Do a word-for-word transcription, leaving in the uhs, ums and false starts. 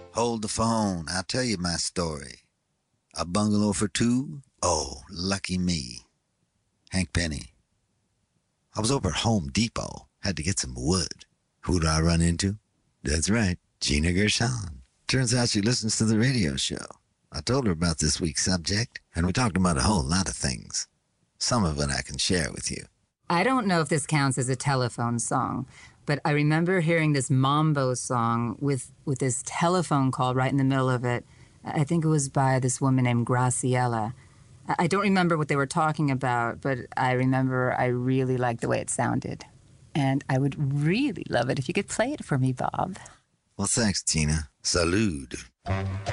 Hold the phone. I'll tell you my story. A bungalow for two? Oh, lucky me. Hank Penny. I was over at Home Depot. Had to get some wood. Who did I run into? That's right, Gina Gershon. Turns out she listens to the radio show. I told her about this week's subject, and we talked about a whole lot of things. Some of it I can share with you. I don't know if this counts as a telephone song, but I remember hearing this mambo song with, with this telephone call right in the middle of it. I think it was by this woman named Graciela. I don't remember what they were talking about, but I remember I really liked the way it sounded. And I would really love it if you could play it for me, Bob. Well, thanks, Tina. Salud.